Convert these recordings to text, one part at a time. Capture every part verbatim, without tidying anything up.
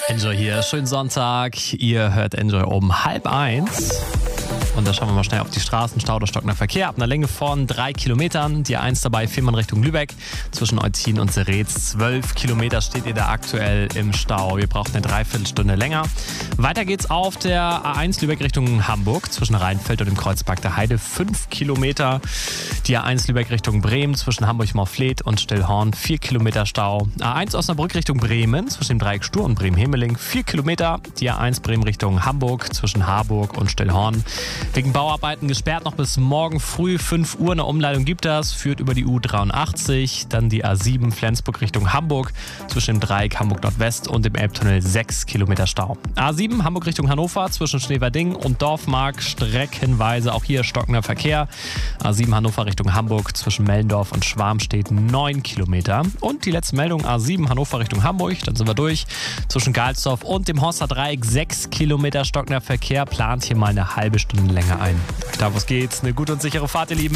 Enjoy hier, schönen Sonntag. Ihr hört Enjoy um halb eins. Und da schauen wir mal schnell auf die Straßen. Stau oder stockender Verkehr ab einer Länge von drei Kilometern. Die A eins dabei, Fehmarn Richtung Lübeck. Zwischen Eutin und Seretz. Zwölf Kilometer steht ihr da aktuell im Stau. Ihr braucht eine Dreiviertelstunde länger. Weiter geht's auf der A eins Lübeck Richtung Hamburg. Zwischen Rheinfeld und dem Kreuzberg der Heide. Fünf Kilometer. Die A eins Lübeck Richtung Bremen. Zwischen Hamburg-Morfleet und Stillhorn. Vier Kilometer Stau. A eins Osnabrück Richtung Bremen. Zwischen dem Dreieck Stur und Bremen-Hemeling. Vier Kilometer. Die A eins Bremen Richtung Hamburg. Zwischen Harburg und Stillhorn. Wegen Bauarbeiten gesperrt noch bis morgen früh fünf Uhr. Eine Umleitung gibt das, führt über die U dreiundachtzig, dann die A sieben Flensburg Richtung Hamburg, zwischen dem Dreieck Hamburg Nordwest und dem Elbtunnel sechs Kilometer Stau. A sieben Hamburg Richtung Hannover, zwischen Schneverding und Dorfmark streckenweise auch hier stockender Verkehr. A sieben Hannover Richtung Hamburg, zwischen Mellendorf und Schwarmstedt neun Kilometer. Und die letzte Meldung, A sieben Hannover Richtung Hamburg, dann sind wir durch. Zwischen Galsdorf und dem Horster Dreieck sechs Kilometer stockender Verkehr, plant hier mal eine halbe Stunde länger ein. Davos geht's. Eine gute und sichere Fahrt, ihr Lieben.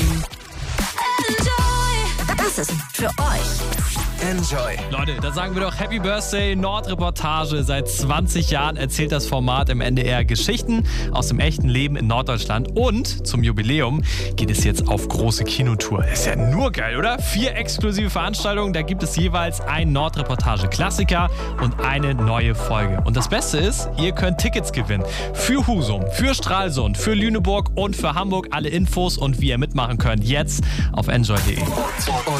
Enjoy. Das ist für euch. Enjoy. Leute, da sagen wir doch Happy Birthday, Nordreportage. Seit zwanzig Jahren erzählt das Format im N D R Geschichten aus dem echten Leben in Norddeutschland. Und zum Jubiläum geht es jetzt auf große Kinotour. Ist ja nur geil, oder? Vier exklusive Veranstaltungen, da gibt es jeweils ein Nordreportage-Klassiker und eine neue Folge. Und das Beste ist, ihr könnt Tickets gewinnen. Für Husum, für Stralsund, für Lüneburg und für Hamburg. Alle Infos und wie ihr mitmachen könnt, jetzt auf enjoy punkt de.